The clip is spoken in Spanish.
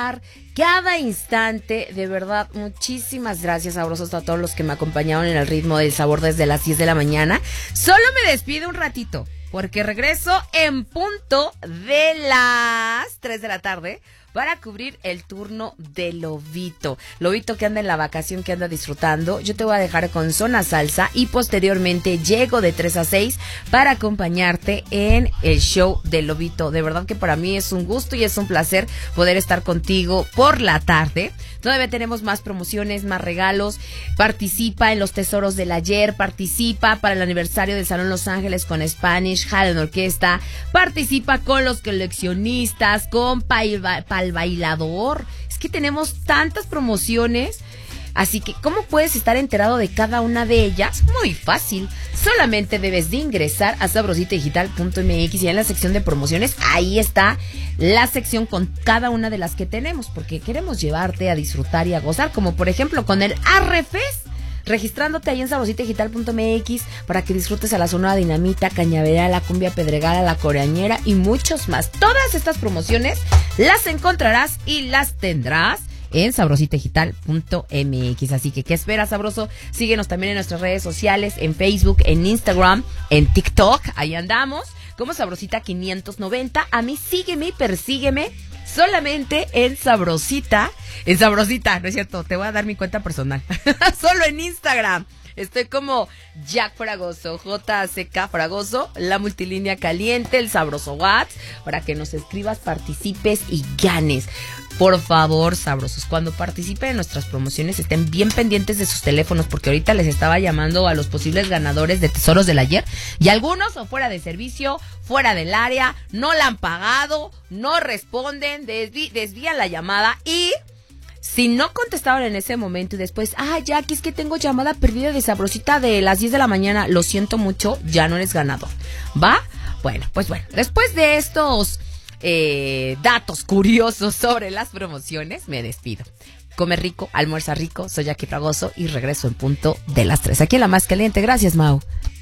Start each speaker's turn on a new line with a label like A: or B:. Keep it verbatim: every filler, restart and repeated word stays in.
A: disfrutar cada instante. De verdad, muchísimas gracias, sabrosos, a todos los que me acompañaron en el ritmo del sabor desde las diez de la mañana. Solo me despido un ratito, porque regreso en punto de las tres de la tarde para cubrir el turno de Lobito. Lobito que anda en la vacación, que anda disfrutando. Yo te voy a dejar con Zona Salsa y posteriormente llego de tres a seis para acompañarte en el show de Lobito. De verdad que para mí es un gusto y es un placer poder estar contigo por la tarde. Todavía tenemos más promociones, más regalos. Participa en los tesoros del ayer. Participa para el aniversario del Salón Los Ángeles con Spanish Halen Orquesta. Participa con los coleccionistas, con Pal, Pal Bailador. Es que tenemos tantas promociones. Así que, ¿cómo puedes estar enterado de cada una de ellas? Muy fácil. Solamente debes de ingresar a sabrosita digital punto m x y en la sección de promociones, ahí está la sección con cada una de las que tenemos, porque queremos llevarte a disfrutar y a gozar, como por ejemplo con el Arrefes, registrándote ahí en sabrosita digital punto m x para que disfrutes a la Sonora Dinamita, Cañaveral, la Cumbia Pedregal, la Coreañera y muchos más. Todas estas promociones las encontrarás y las tendrás en sabrosita digital punto m x. Así que, ¿qué esperas, sabroso? Síguenos también en nuestras redes sociales, en Facebook, en Instagram, en TikTok. Ahí andamos, como Sabrosita quinientos noventa. A mí sígueme y persígueme solamente en Sabrosita. En Sabrosita, ¿no es cierto? Te voy a dar mi cuenta personal. Solo en Instagram. Estoy como Jack Fragoso, J C K Fragoso, la multilínea caliente, el sabroso WhatsApp, para que nos escribas, participes y ganes. Por favor, sabrosos, cuando participen en nuestras promociones estén bien pendientes de sus teléfonos, porque ahorita les estaba llamando a los posibles ganadores de Tesoros del Ayer y algunos o fuera de servicio, fuera del área, no la han pagado, no responden, desvi- desvían la llamada y... si no contestaron en ese momento y después, ah, Jackie, es que tengo llamada perdida de Sabrosita de las diez de la mañana, lo siento mucho, ya no eres ganador, ¿va? Bueno, pues bueno, después de estos eh, datos curiosos sobre las promociones, me despido. Come rico, almuerza rico, soy Jackie Fragoso y regreso en punto de las tres. Aquí en La Más Caliente. Gracias, Mau.